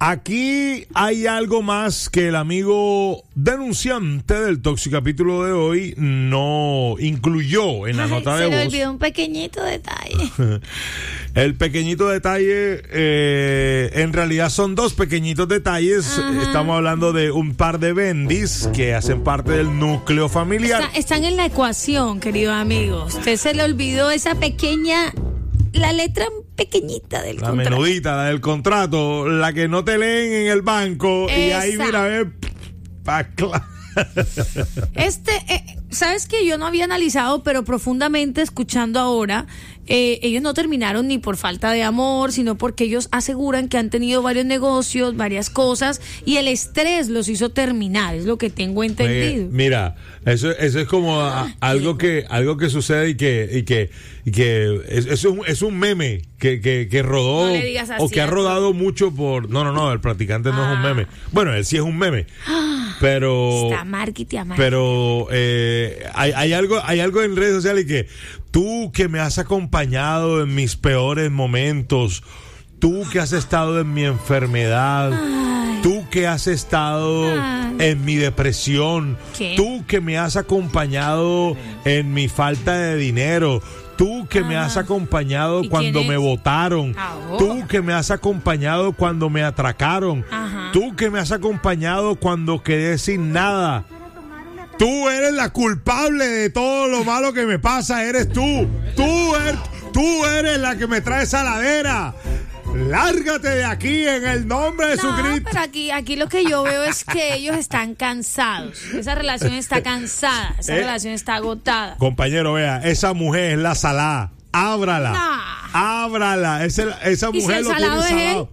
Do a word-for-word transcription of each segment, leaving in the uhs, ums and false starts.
Aquí hay algo más que el amigo denunciante del Toxicapítulo de hoy no incluyó en la Ay, nota de voz. Se le voz. olvidó un pequeñito detalle. El pequeñito detalle, eh, en realidad son dos pequeñitos detalles. Ajá. Estamos hablando de un par de bendis que hacen parte del núcleo familiar. Está- están en la ecuación, queridos amigos. Usted se le olvidó esa pequeña, la letra pequeñita del La contrato. menudita, la del contrato, la que no te leen en el banco. Y ahí, Esa. mira, ve, pa' cla- Este, eh, sabes que yo no había analizado, pero profundamente escuchando ahora, eh, ellos no terminaron ni por falta de amor, sino porque ellos aseguran que han tenido varios negocios, varias cosas, y el estrés los hizo terminar, es lo que tengo entendido. Eh, mira, eso, eso es como a- algo que algo que sucede y que y que y que es, eso es, un, es un meme que, que, que rodó No le digas así o que ha a- rodado mucho por no no no el practicante no es un Ah. meme. Bueno, él sí es un meme, pero Está marquite a marquite. pero eh, hay, hay algo hay algo en redes sociales que tú que me has acompañado en mis peores momentos, tú que has estado en mi enfermedad, Ay. tú que has estado Ay. en mi depresión, ¿Qué? tú que me has acompañado en mi falta de dinero, tú que me Ajá. has acompañado ¿Y cuando quién me es? votaron, Ah, oh. tú que me has acompañado cuando me atracaron, Ajá. tú que me has acompañado cuando quedé sin nada. Tú eres la culpable de todo lo malo que me pasa, eres tú. Tú eres, tú eres la que me trae esa ladera. Lárgate de aquí en el nombre de No, Jesucristo. pero aquí, aquí lo que yo veo es que ellos están cansados. Esa relación está cansada, esa Eh. relación está agotada. Compañero, vea, esa mujer es la salada. Ábrala. No. Ábrala. Esa, esa ¿Y si mujer el lo tiene salado es él? salado.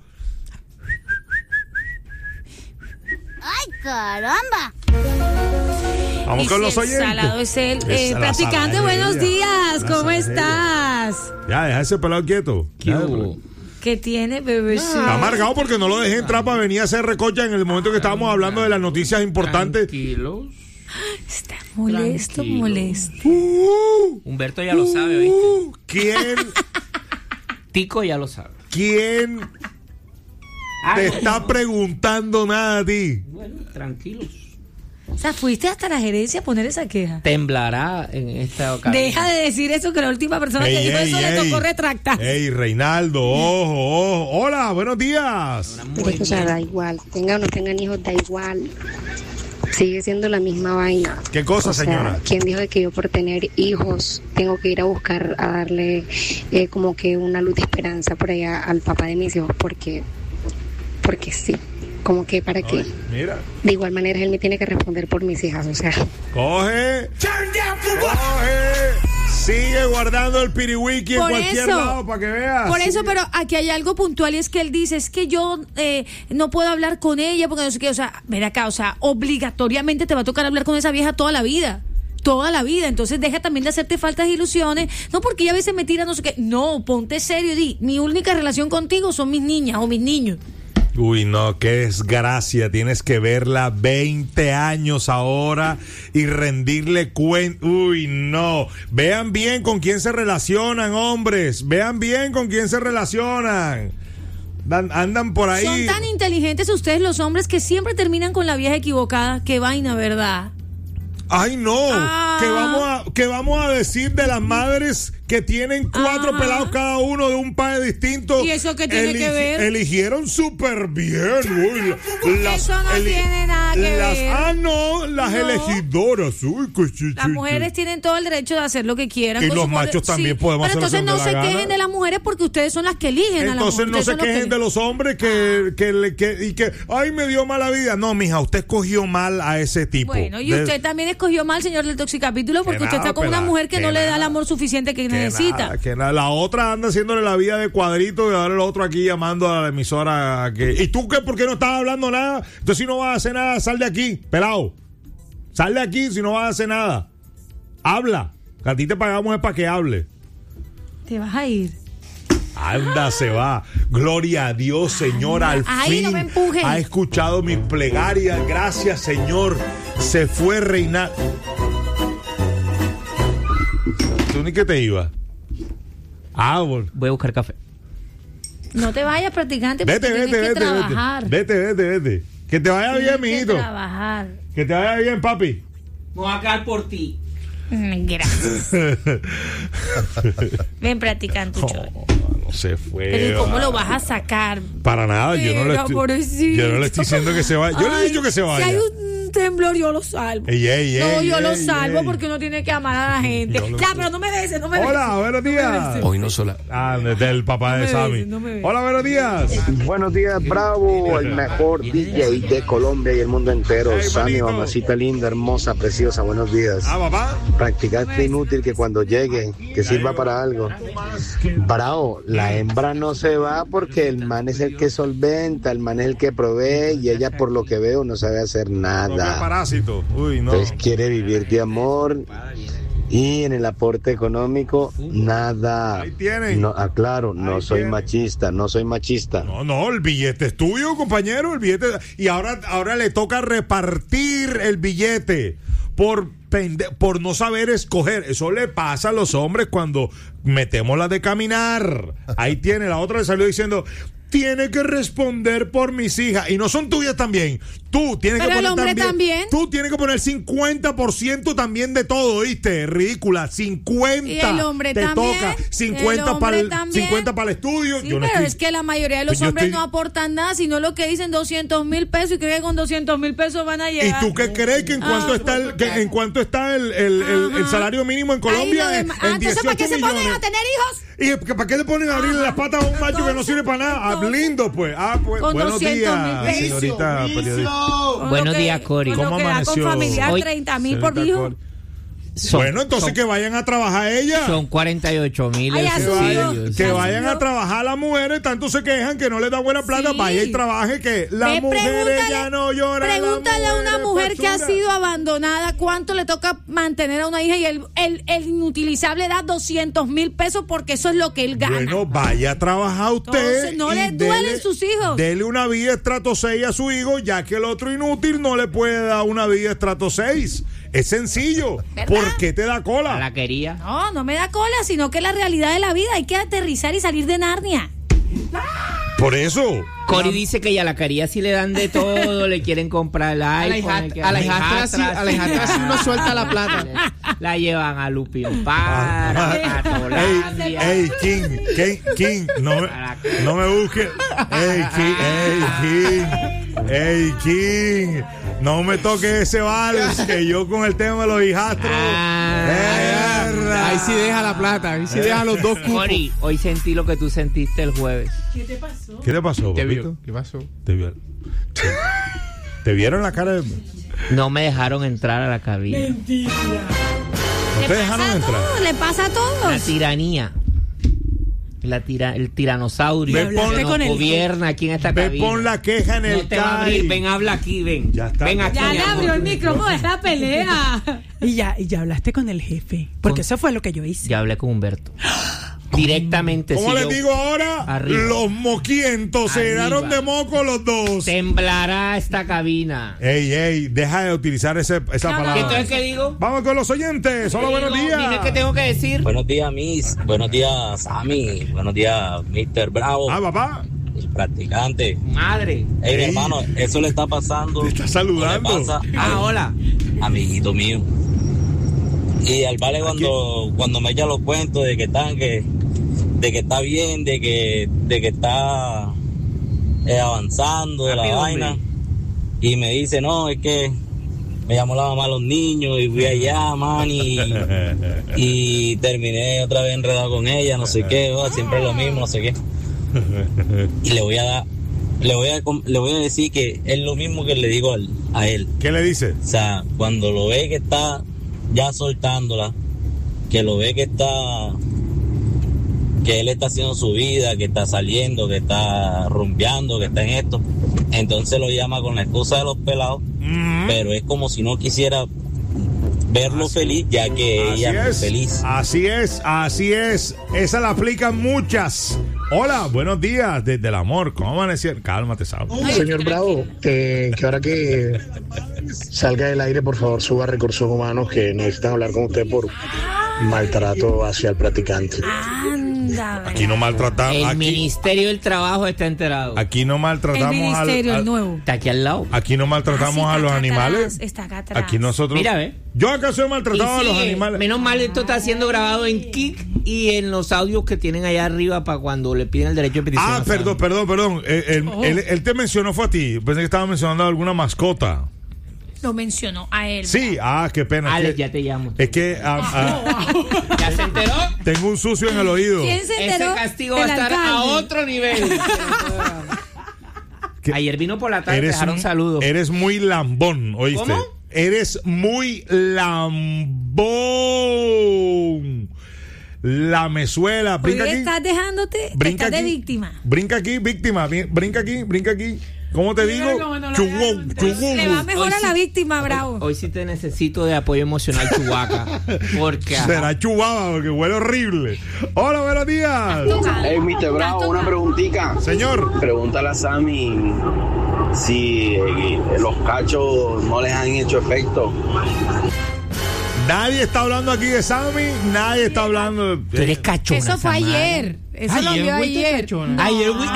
¡Ay, caramba! Vamos Y con si los el oyentes. salado es él. Esa Eh, es la practicante, salada de buenos ella. días. La ¿Cómo salada de ella. estás? Ya, deja ese pelado quieto. ¿Qué Ya, hubo? ¿Qué tiene, bebecito? Está amargado porque no lo dejé entrar para venir a hacer recocha en el momento que estábamos hablando de las noticias importantes. Tranquilos. Está molesto, Tranquilo. molesto. Uh, Humberto ya lo sabe, ¿oíste? uh, ¿Quién, Tico ya lo sabe. quién te está preguntando nada a ti? Bueno, tranquilos. O sea, fuiste hasta la gerencia a poner esa queja. Temblará en esta ocasión. Deja de decir eso, que la última persona que Ey, dijo ey, eso le ey. tocó retractar. Ey, Reinaldo, ojo, ojo. Hola, buenos días. Una Pero es que, o sea, muy- da igual. Tengan o no tengan hijos, da igual. Sigue siendo la misma vaina. ¿Qué cosa, O sea, señora? ¿quién dijo de que yo por tener hijos tengo que ir a buscar, a darle eh, como que una luz de esperanza por allá al papá de mis hijos? Porque, porque sí. Como que para qué. Mira, De igual manera, él me tiene que responder por mis hijas, o sea. coge. Coge. Sigue guardando el piriwiki en Por cualquier eso. lado para que veas. Por eso, Sigue. pero aquí hay algo puntual y es que él dice, es que yo eh, no puedo hablar con ella porque no sé qué, o sea, ver acá, o sea, obligatoriamente te va a tocar hablar con esa vieja toda la vida. Toda la vida, entonces deja también de hacerte faltas e ilusiones, no porque ella a veces me tira no sé qué, no, ponte serio y di, mi única relación contigo son mis niñas o mis niños. Uy, no, qué desgracia. Tienes que verla veinte años ahora y rendirle cuenta. Uy, no. Vean bien con quién se relacionan, hombres. Vean bien con quién se relacionan. Dan- andan por ahí. Son tan inteligentes ustedes los hombres que siempre terminan con la vieja equivocada, qué vaina, ¿verdad? Ay, no. Ah. Que vamos a, que vamos a decir de las madres que tienen cuatro Ajá. pelados cada uno de un padre distinto. ¿Y eso qué tiene que ver? Eligieron súper bien. Uy, la- Eso no tiene nada que las- ver. Ah, no, las No. elegidoras. Uy, qué chi- Las chi- mujeres tienen todo el derecho de hacer lo que quieran. Y con los su poder- machos también podemos Pero hacer lo entonces que no nos se dé la quejen gana. de las mujeres porque ustedes son las que eligen a la Entonces mujer. no Ustedes se son los quejen que- de los hombres que, que, le- que- y que, ay, me dio mala vida. No, mija, usted escogió mal a ese tipo. Bueno, y De- usted también escogió mal, señor del Toxicapítulo, porque Que usted nada, está con una pelada, mujer que, que no le da nada. el amor suficiente que, que necesita. nada, que nada. La otra anda haciéndole la vida de cuadrito y ahora el otro aquí llamando a la emisora a que. ¿Y tú qué? ¿Por qué no estás hablando nada? Entonces si no vas a hacer nada, sal de aquí, pelado. Sal de aquí si no vas a hacer nada. Habla. Que a ti te pagamos es para que hable. Te vas a ir. Anda, se va. Gloria a Dios, Señor. Al Ay, fin no me empujen. ha escuchado mis plegarias. Gracias, Señor. Se fue reinar. ¿Tú ni que te ibas? Ah, bueno. Voy a buscar café. No te vayas, practicante, porque Vete, tienes vete, que vete, trabajar. vete. Vete, vete, vete. Que te vaya Tienes bien, que mijito. trabajar. Que te vaya bien, papi. Vamos a caer por ti. Mm, Gracias. Ven, practicante. Choy. No se fue. Pero ¿y cómo va. lo vas a sacar? Para nada, yo no le Mira, estoy, pobrecito. yo no le estoy diciendo que se vaya. Yo le he Ay, dicho que se vaya. Si hay un temblor, yo lo salvo. Ey, ey, no, ey, yo lo ey, salvo ey. porque uno tiene que amar a la gente. Yo lo Ya, sé. pero no me beses, no me beses. Hola, buenos días. Hoy no sola. Ah, del papá de me Sammy. beses, no me beses. Hola, buenos días. Buenos días, Bravo, el mejor D J de Colombia y el mundo entero. Hey, Sammy, manito. mamacita linda, hermosa, preciosa, buenos días. Ah, papá. Practicante inútil que cuando llegue, que sirva para algo. Bravo, la hembra no se va porque el man es el que solventa, el man es el que provee y ella por lo que veo no sabe hacer Propio nada. parásito. Uy, no. Entonces quiere vivir de amor y en el aporte económico nada. Ahí tienen. No, aclaro, no Ahí soy tienen. machista, no soy machista. No, no, el billete es tuyo, compañero, el billete. Y ahora, ahora le toca repartir el billete por pende- por no saber escoger. Eso le pasa a los hombres cuando metemos la de caminar. Ahí tiene, la otra le salió diciendo, tiene que responder por mis hijas. Y no son tuyas también. Tú tienes Pero que el poner hombre también. Tú tienes que poner cincuenta por ciento también de todo, ¿viste? Ridícula. cincuenta. Y el hombre te también. toca. cincuenta El para hombre el, también. cincuenta para el estudio. Sí, Yo no pero estoy- es que la mayoría de los Pues yo hombres estoy- no aportan nada, sino lo que dicen doscientos mil pesos y creen que con doscientos mil pesos van a ¿Y llegar. tú qué crees que en cuánto Ah. está el que en cuánto está el, el, el- el Ajá. salario mínimo en Ahí Colombia? lo En, demás- en ah, entonces, ¿para qué dieciocho se ponen millones. a tener hijos? ¿Y que- para qué le ponen a abrirle las patas a un macho que no sirve para nada? Ah, entonces, lindo, pues. Ah, pues. con Buenos doscientos mil días, pesos. señorita periodista. Con Buenos lo que- días, Cori. con lo ¿Cómo que da amaneció? con familiar Hoy- treinta mil por Señorita hijo. Cori. Son- Bueno, entonces son- que vayan a trabajar ellas. Son cuarenta y ocho mil Ay, el ya Que subió. vayan, que Ya vayan subió. a trabajar las mujeres, tanto se quejan que no les da buena plata, Sí. vaya y trabaje que las Ve, mujeres pregúntale- ya no lloran. las Pregúntale a una mujeres mujer que ha facturan. sido abandonada cuánto le toca mantener a una hija y el, el, el inutilizable da doscientos mil pesos porque eso es lo que él gana. Bueno, vaya a trabajar usted. Entonces, no y le duelen sus hijos. Dele una vida estrato seis a su hijo, ya que el otro inútil no le puede dar una vida estrato seis. Es sencillo. ¿Verdad? ¿Por qué te da A cola? la quería. No, no me da cola, sino que es la realidad de la vida. Hay que aterrizar y salir de Narnia. Por eso. Cori dice que ya la quería si le dan de todo, le quieren comprar el la iPhone. hijastra- el que- a la hijastra sí- a la hijastra sí uno suelta la plata. La llevan a Lupin Park, a Tolandia. Ey, King, King, King, no me, no me busques. Ey, King, ey, King, ey, King, no me toques ese vals que yo con el tema de los hijastros. Ah, Perra. Ahí sí deja la plata, ahí sí deja los dos cupos. Cori, hoy sentí lo que tú sentiste el jueves. ¿Qué te pasó, ¿Qué papito? vio? ¿Qué pasó? Te vio- ¿Te vieron la cara de... ¿No No me dejaron entrar a la cabina. te Le dejaron pasa a entrar? todos, le pasa a La todos. tiranía. La tira, el tiranosaurio Ve, que pon- nos con el- gobierna aquí en esta Ve, cabina. pon la queja en No el te va a abrir. C A I. Ven, habla aquí, ven. Ya está. Ven aquí. Ya mi le amor. abrió el micrófono de la pelea. Y ya, y ya hablaste con el jefe, porque Con- eso fue lo que yo hice. Ya hablé con Humberto. Directamente. ¿Cómo si les yo- digo ahora? Arriba. Los moquientos se Arriba. llenaron de moco los dos. Temblará esta cabina. Ey, ey, deja de utilizar ese, esa No, no, palabra. ¿Y entonces qué digo? Vamos con los oyentes. Hola, buenos Digo, días. Dime qué tengo que decir. Buenos días, Miss. Buenos días, Sammy. Buenos días, mister Bravo, Ah, papá. el practicante. Madre. Hey, Ey. hermano, eso le está pasando. Te está saludando. o le pasa Ah, a un hola. amiguito mío. Y al vale cuando, cuando me echa los cuentos de que están, que, de que está bien, de que, de que está eh, avanzando de la Rápido, vaina. hombre. Y me dice, no, es que me llamó la mamá a los niños y fui allá, man, y, y terminé otra vez enredado con ella, no sé qué, oh, siempre es lo mismo, no sé qué. Y le voy a dar, le voy a, com- le voy a decir que es lo mismo que le digo al- a él. ¿Qué le dice? O sea, cuando lo ve que está ya soltándola, que lo ve que está, que él está haciendo su vida, que está saliendo, que está rumbeando, que está en esto, entonces lo llama con la excusa de los pelados, Mm. pero es como si no quisiera verlo feliz, ya que Así ella no es es, feliz. así es, así es. Esa la aplican muchas. Hola, buenos días desde el amor. ¿Cómo amanecieron? Cálmate, Sam. Señor Bravo, eh, que ahora que salga del aire, por favor, suba a Recursos Humanos que necesitan hablar con usted por maltrato hacia el practicante. Anda. La Aquí no maltratamos. El aquí, Ministerio del Trabajo está enterado. aquí no El maltratamos al- ministerio, al- el nuevo. Está aquí al lado. Aquí no maltratamos Ah, sí, a está los acá animales. atrás, está acá atrás. Aquí nosotros. Mira, ve. Yo acaso he maltratado a Y los sigue. animales. Menos mal, esto está siendo grabado en Kik y en los audios que tienen allá arriba para cuando le piden el derecho de petición. Ah, a perdón, Sammy. perdón, perdón. Eh, él, Oh. él- él te mencionó fue a ti. Pensé que estaba mencionando a alguna mascota. Lo mencionó a él. Sí, ah, qué pena. Alex, Es que, ya te llamo. es que ah, ah, ¿Ya se enteró? tengo un sucio en el oído. ¿Quién se Ese enteró? castigo va a El estar a alcalde. otro nivel. Que- Ayer vino por la tarde, Eres, dejaron un- saludos. eres muy lambón, ¿oíste? ¿Cómo? Eres muy lambón. Lamezuela. Hoy Brinca aquí. estás dejándote, Brinca estás de aquí. víctima. Brinca aquí, víctima. Brin- Brinca aquí, brinca aquí. ¿Cómo te digo? cómo no lo Chugú, dejaron. chugú. Le va mejor Hoy a la sí- víctima, bravo. Hoy, hoy sí te necesito de apoyo emocional, Chubaca. Porque ajá, Será chubaba porque huele horrible. Hola, buenos días. Hey, mister Bravo, una preguntita. Señor. Pregúntale a Sammy si eh, los cachos no les han hecho efecto. Nadie está hablando aquí de Sammy, nadie está hablando de... tú eres cachona. Eso fue Samara. ayer. Eso lo vio fuiste ayer. cachona. Ayer, güey.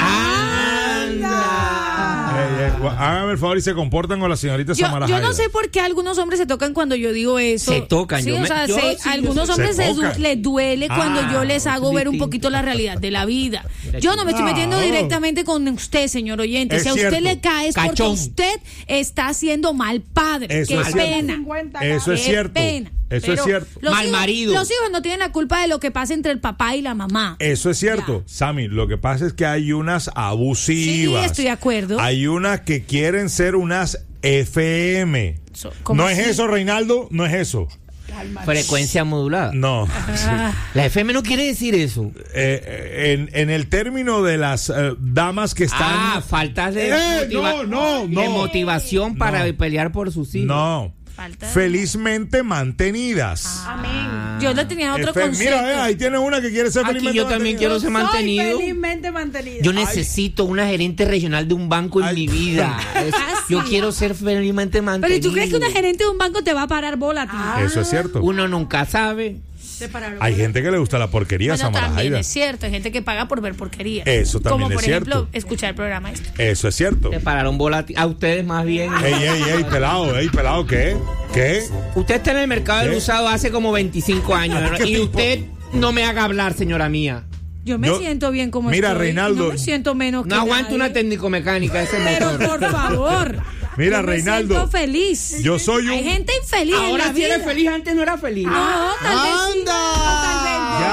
¡Anda! Eh, eh, hágame el favor y se comportan con la señorita Yo, Samara yo no Jaira. sé por qué algunos hombres se tocan cuando yo digo eso. Se tocan, Sí, yo o me- sea, yo se- sí, yo algunos sé. hombres Se se du- tocan. les duele cuando Ah, yo les hago es ver un distinto. poquito la realidad de la vida. Yo no me estoy metiendo No. directamente con usted, señor oyente. Es si a usted cierto. le cae es porque Cachón. usted está haciendo mal padre. Eso Qué es cierto. pena. Eso es Qué cierto. pena. Eso Pero es cierto. Los Mal hijos- marido. Los hijos no tienen la culpa de lo que pasa entre el papá y la mamá. Eso es cierto. Sammy, lo que pasa es que hay unas abusivas. Sí, estoy de acuerdo. Hay unas que quieren ser unas F M. So- ¿cómo No es así? eso, Reinaldo, no es eso. Frecuencia modulada. No. Ah, La F M no quiere decir eso. Eh, en, en el término de las eh, damas que están... Ah, faltas de, Eh, motiva- no, no, de no. motivación para No. pelear por sus hijos. No. Falta de- Felizmente mantenidas. Amén. Yo le tenía otro F- concepto. Mira, eh, ahí tienes una que quiere ser Aquí felizmente yo también quiero ser mantenida. mantenido. felizmente mantenido. Yo necesito una gerente regional de un banco en Ay. mi vida. Es- Ah, sí. Yo quiero ser felizmente Pero mantenido. ¿y tú crees que una gerente de un banco te va a parar bola a ti? Eso es cierto. Uno nunca sabe. Hay gente que le gusta la porquería, Bueno, Samara también Jaira. es cierto, hay gente que paga por ver porquería. Eso también Como es por cierto. ejemplo, escuchar el programa este. Eso es cierto. Te pararon bola a ti- a ustedes más bien. Ey, ey, ey, pelado, ey, pelado, ¿qué? ¿Qué? Usted está en el mercado del ¿Qué? usado hace como veinticinco años. ¿A ti qué Y te usted no me haga hablar, señora mía. Yo me Yo- siento bien como Mira, estoy. Reinaldo, No me siento menos No que aguanto nadie. una técnico-mecánica ese Pero motor. por favor. Mira, yo me Reinaldo, siento feliz. yo soy Hay un- gente infeliz en Ahora la si eres vida. feliz, antes no era feliz. No, tal vez sí. ¡Anda! O tal vez no.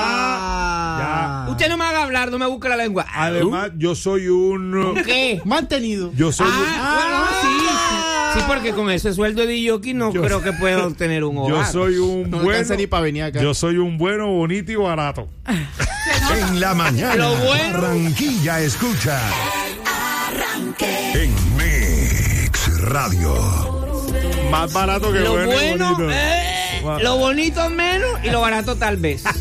Ya, ya. Usted no me haga hablar, no me busque la lengua. Además, yo soy un... ¿Qué? Mantenido. Yo soy Ah, bueno, sí, sí. Sí, porque con ese sueldo de jockey no Yo- creo que pueda obtener un un... hogar. Yo soy un No me bueno... alcanza ni para venir acá. Yo soy un bueno, bonito y barato. En la mañana, Lo bueno. Barranquilla escucha. En Mix Radio. Más barato que Lo bueno, y bueno, bonito. eh, lo bonito menos y lo barato tal vez.